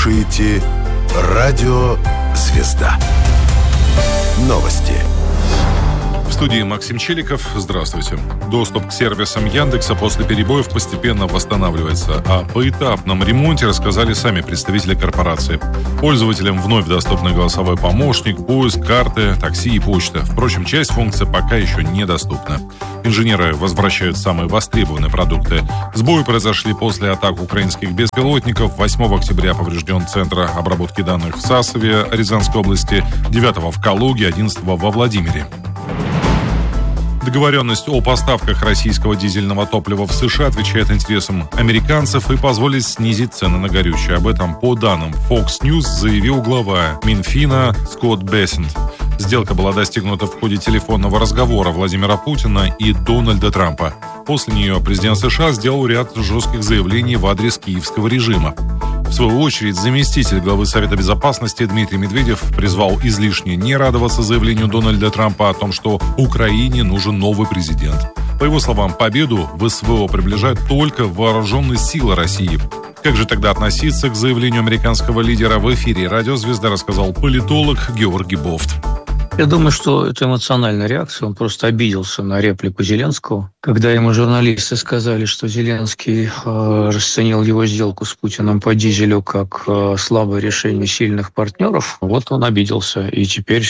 слушаете Радио «Звезда». Новости. В студии Максим Челиков. Здравствуйте. Доступ к сервисам Яндекса после перебоев постепенно восстанавливается, а о поэтапном ремонте рассказали сами представители корпорации. Пользователям вновь доступны голосовой помощник, поиск, карты, такси и почта. Впрочем, часть функций пока еще недоступна. Инженеры возвращают самые востребованные продукты. Сбои произошли после атак украинских беспилотников. 8 октября поврежден центр обработки данных в Сасове, Рязанской области, 9 в Калуге, 11 во Владимире. Договоренность о поставках российского дизельного топлива в США отвечает интересам американцев и позволит снизить цены на горючее. Об этом, по данным Fox News, заявил глава Минфина Скотт Бессент. Сделка была достигнута в ходе телефонного разговора Владимира Путина и Дональда Трампа. После нее президент США сделал ряд жестких заявлений в адрес киевского режима. В свою очередь, заместитель главы Совета Безопасности Дмитрий Медведев призвал излишне не радоваться заявлению Дональда Трампа о том, что Украине нужен новый президент. По его словам, победу в СВО приближают только вооруженные силы России. Как же тогда относиться к заявлению американского лидера? В эфире «Радио Звезда» рассказал политолог Георгий Бофт. Я думаю, что это эмоциональная реакция. Он просто обиделся на реплику Зеленского. Когда ему журналисты сказали, что Зеленский расценил его сделку с Путиным по дизелю как слабое решение сильных партнеров, вот он обиделся. И теперь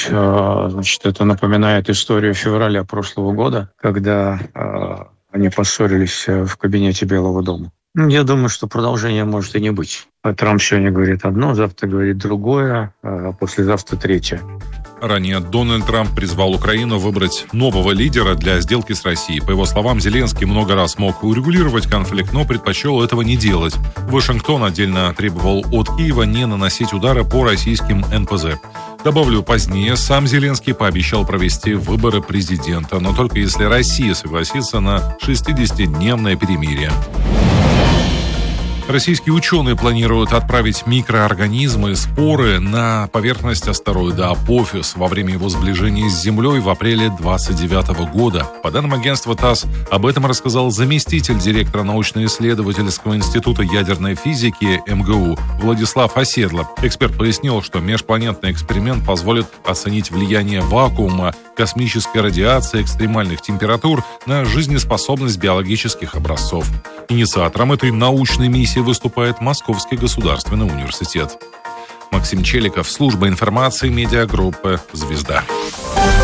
это напоминает историю февраля прошлого года, когда они поссорились в кабинете Белого дома. Я думаю, что продолжения может и не быть. Трамп сегодня говорит одно, завтра говорит другое, а послезавтра третье. Ранее Дональд Трамп призвал Украину выбрать нового лидера для сделки с Россией. По его словам, Зеленский много раз мог урегулировать конфликт, но предпочел этого не делать. Вашингтон отдельно требовал от Киева не наносить удары по российским НПЗ. Добавлю, позднее сам Зеленский пообещал провести выборы президента, но только если Россия согласится на 60-дневное перемирие. Российские ученые планируют отправить микроорганизмы, споры на поверхность астероида Апофис во время его сближения с Землей в апреле 2029 года. По данным агентства ТАСС, об этом рассказал заместитель директора научно-исследовательского института ядерной физики МГУ Владислав Оседло. Эксперт пояснил, что межпланетный эксперимент позволит оценить влияние вакуума, космической радиации, экстремальных температур на жизнеспособность биологических образцов. Инициатором этой научной миссии выступает Московский государственный университет. Максим Челиков, служба информации медиагруппы «Звезда».